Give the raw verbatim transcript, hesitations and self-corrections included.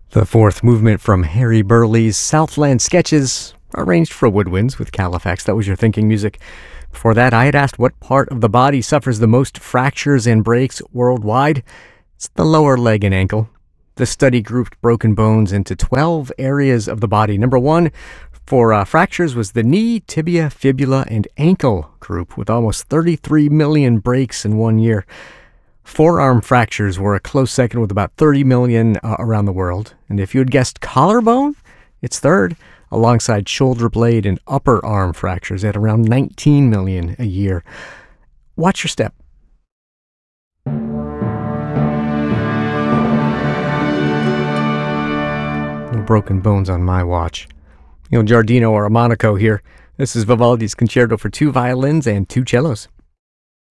The fourth movement from Harry Burleigh's Southland Sketches, arranged for woodwinds with Califax. That was your thinking music. Before that, I had asked what part of the body suffers the most fractures and breaks worldwide. It's the lower leg and ankle. The study grouped broken bones into twelve areas of the body. Number one for uh, fractures was the knee, tibia, fibula, and ankle group, with almost thirty-three million breaks in one year. Forearm fractures were a close second with about thirty million uh, around the world. And if you had guessed collarbone, it's third, alongside shoulder blade and upper arm fractures at around nineteen million a year. Watch your step. No broken bones on my watch. You know, Giardino or a Monaco here. This is Vivaldi's Concerto for two violins and two cellos.